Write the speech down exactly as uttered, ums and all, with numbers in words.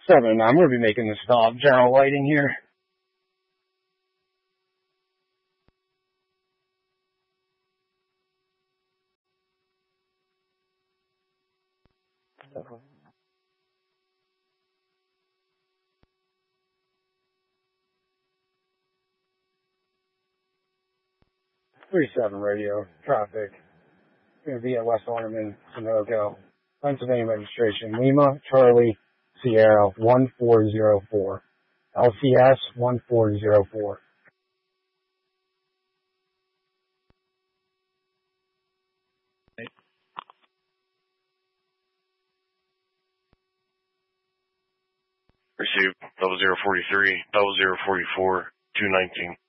Seven, I'm going to be making the stop. General lighting here. three seven radio, traffic. Going to be at West Ornament, Sunoco, Pennsylvania registration, Lima, Charlie, Sierra, one four zero four. L C S, one four zero four. Received double zero forty three, double zero forty four, two nineteen.